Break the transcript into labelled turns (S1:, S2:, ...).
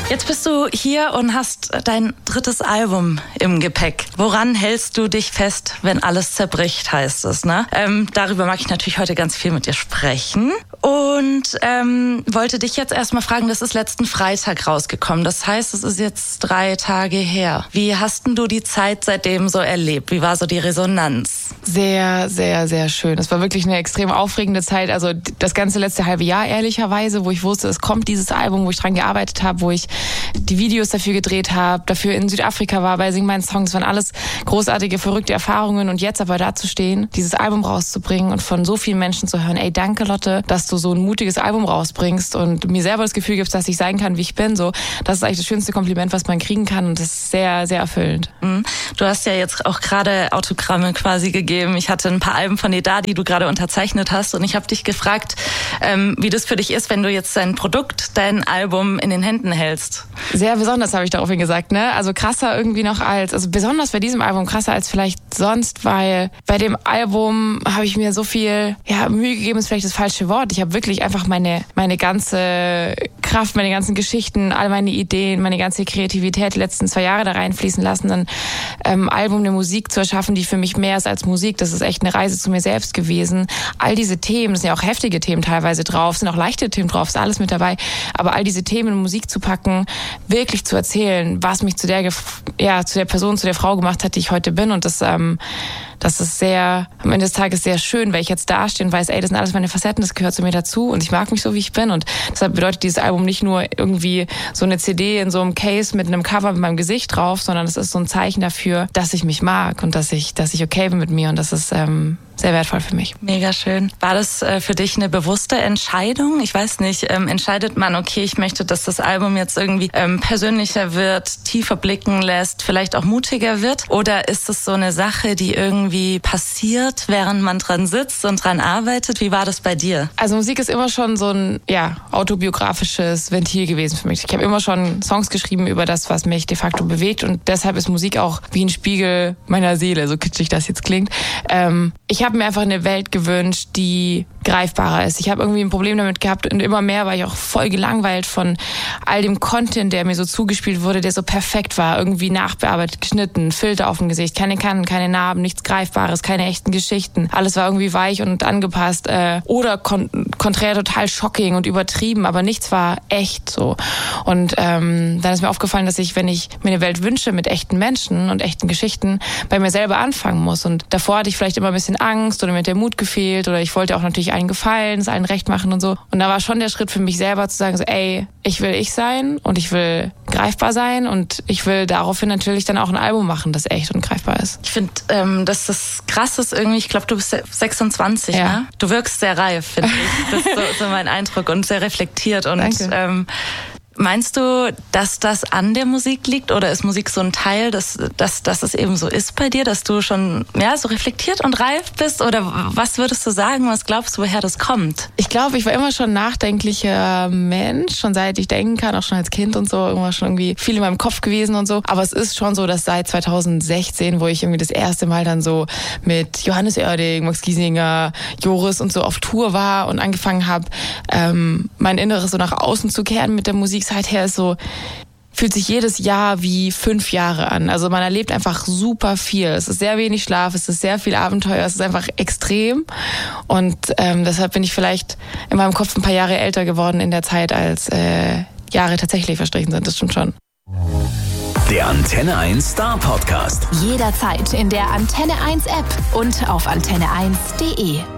S1: Jetzt bist du hier und hast dein 3. Album im Gepäck. Woran hältst du dich fest, wenn alles zerbricht, heißt es, ne? Darüber mag ich natürlich heute ganz viel mit dir sprechen. Und wollte dich jetzt erstmal fragen, das ist letzten Freitag rausgekommen. Das heißt, es ist jetzt 3 Tage her. Wie hast denn du die Zeit seitdem so erlebt? Wie war so die Resonanz?
S2: Sehr, sehr, sehr schön. Es war wirklich eine extrem aufregende Zeit. Also das ganze letzte halbe Jahr, ehrlicherweise, wo ich wusste, es kommt dieses Album, wo ich dran gearbeitet habe, wo ich die Videos dafür gedreht habe, dafür in Südafrika war bei Sing Meinen Songs, waren alles großartige, verrückte Erfahrungen. Und jetzt aber da zu stehen, dieses Album rauszubringen und von so vielen Menschen zu hören, ey, danke Lotte, dass du so ein mutiges Album rausbringst und mir selber das Gefühl gibst, dass ich sein kann, wie ich bin, so, das ist eigentlich das schönste Kompliment, was man kriegen kann, und das ist sehr, sehr erfüllend.
S1: Du hast ja jetzt auch gerade Autogramme quasi gegeben. Ich hatte ein paar Alben von dir da, die du gerade unterzeichnet hast, und ich habe dich gefragt, wie das für dich ist, wenn du jetzt dein Produkt, dein Album in den Händen hältst.
S2: Sehr besonders, habe ich daraufhin gesagt, ne? Also krasser irgendwie noch also besonders bei diesem Album, krasser als vielleicht sonst, weil bei dem Album habe ich mir so viel, Mühe gegeben, ist vielleicht das falsche Wort. Ich habe wirklich einfach meine ganze Kraft, meine ganzen Geschichten, all meine Ideen, meine ganze Kreativität die letzten 2 Jahre da reinfließen lassen, ein Album, eine Musik zu erschaffen, die für mich mehr ist als Musik. Das ist echt eine Reise zu mir selbst gewesen. All diese Themen, das sind ja auch heftige Themen teilweise drauf, sind auch leichte Themen drauf, ist alles mit dabei, aber all diese Themen in Musik zu packen, wirklich zu erzählen, was mich zu der Person, zu der Frau gemacht hat, die ich heute bin, und das ist sehr, am Ende des Tages sehr schön, weil ich jetzt dastehe und weiß, ey, das sind alles meine Facetten, das gehört zu mir dazu und ich mag mich so, wie ich bin, und deshalb bedeutet dieses Album nicht nur irgendwie so eine CD in so einem Case mit einem Cover mit meinem Gesicht drauf, sondern es ist so ein Zeichen dafür, dass ich mich mag und dass ich okay bin mit mir, und das ist sehr wertvoll für mich.
S1: Mega schön. War das für dich eine bewusste Entscheidung? Ich weiß nicht, entscheidet man, okay, ich möchte, dass das Album jetzt irgendwie persönlicher wird, tiefer blicken lässt, vielleicht auch mutiger wird? Oder ist es so eine Sache, die irgendwie passiert, während man dran sitzt und dran arbeitet? Wie war das bei dir?
S2: Also Musik ist immer schon so ein autobiografisches Ventil gewesen für mich. Ich habe immer schon Songs geschrieben über das, was mich de facto bewegt, und deshalb ist Musik auch wie ein Spiegel meiner Seele, so kitschig das jetzt klingt. Ich habe mir einfach eine Welt gewünscht, die greifbarer ist. Ich habe irgendwie ein Problem damit gehabt, und immer mehr war ich auch voll gelangweilt von all dem Content, der mir so zugespielt wurde, der so perfekt war, irgendwie nachbearbeitet, geschnitten, Filter auf dem Gesicht, keine Kanten, keine Narben, nichts Greifbares, keine echten Geschichten. Alles war irgendwie weich und angepasst oder konträr total shocking und übertrieben, aber nichts war echt so. Und dann ist mir aufgefallen, dass ich, wenn ich mir eine Welt wünsche mit echten Menschen und echten Geschichten, bei mir selber anfangen muss. Und davor hatte ich vielleicht immer ein bisschen Angst oder mir hat der Mut gefehlt, oder ich wollte auch natürlich allen gefallen, es allen recht machen und so. Und da war schon der Schritt für mich selber zu sagen, so, ey, ich will ich sein und ich will greifbar sein, und ich will daraufhin natürlich dann auch ein Album machen, das echt und greifbar ist.
S1: Ich finde, dass das krass ist irgendwie, ich glaube, du bist 26, ne? Du wirkst sehr reif, finde ich. Das ist so mein Eindruck, und sehr reflektiert. Und meinst du, dass das an der Musik liegt, oder ist Musik so ein Teil, dass es eben so ist bei dir, dass du schon so reflektiert und reif bist? Oder was würdest du sagen, was glaubst du, woher das kommt?
S2: Ich glaube, ich war immer schon ein nachdenklicher Mensch, schon seit ich denken kann, auch schon als Kind und so, immer schon irgendwie viel in meinem Kopf gewesen und so. Aber es ist schon so, dass seit 2016, wo ich irgendwie das erste Mal dann so mit Johannes Oerding, Max Giesinger, Joris und so auf Tour war und angefangen habe, mein Inneres so nach außen zu kehren mit der Musik, seither ist so, fühlt sich jedes Jahr wie 5 Jahre an. Also man erlebt einfach super viel. Es ist sehr wenig Schlaf, es ist sehr viel Abenteuer, es ist einfach extrem. Und deshalb bin ich vielleicht in meinem Kopf ein paar Jahre älter geworden in der Zeit, als Jahre tatsächlich verstrichen sind. Das stimmt schon.
S3: Der Antenne 1 Star Podcast.
S4: Jederzeit in der Antenne 1 App und auf antenne1.de.